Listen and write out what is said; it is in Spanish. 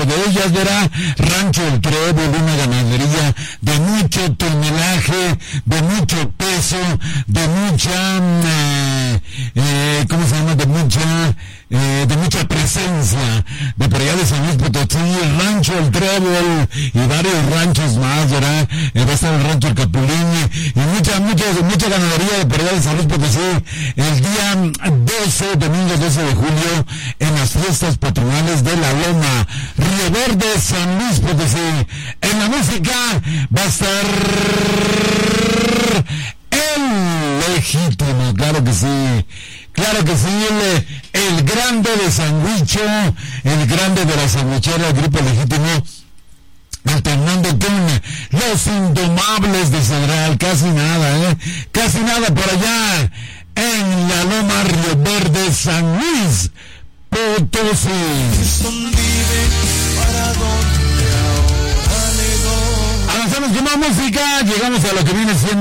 de ellas, verá, Rancho El Trébol, una ganadería de mucho tonelaje, de mucho peso, de mucha, ¿cómo se llama? De mucha presencia, de por allá de San Luis Potosí, el Rancho El Trébol y varios ranchos más, ¿verdad? Va a estar el Rancho El Capulín y mucha ganadería de por allá de San Luis Potosí el día 12, domingo 12 de julio, en las fiestas patronales de La Loma, Río Verde, San Luis Potosí. En la música va a estar El Legítimo, claro que sí. Claro que sí, el grande de Sandwicho, el grande de la sandwichera, el grupo Legítimo, alternando con los Indomables de Cedral, casi nada por allá, en La Loma, Río Verde, San Luis Potosí. Avanzamos con más música, llegamos a lo que viene siendo